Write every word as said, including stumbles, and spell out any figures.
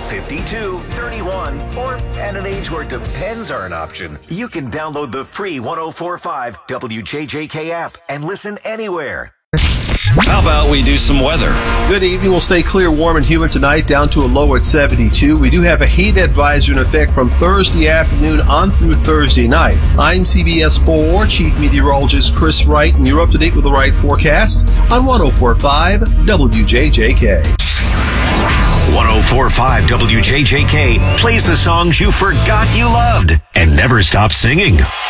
fifty-two, thirty-one, or at an age where depends are an option, you can download the free one oh four point five W J J K app and listen anywhere. How about we do some weather? Good evening. We'll stay clear, warm, and humid tonight, down to a low at seventy-two. We do have a heat advisory in effect from Thursday afternoon on through Thursday night. I'm C B S four Chief Meteorologist Chris Wright, and you're up to date with the right forecast on one oh four point five W J J K. one oh four point five W J J K plays the songs you forgot you loved and never stop singing.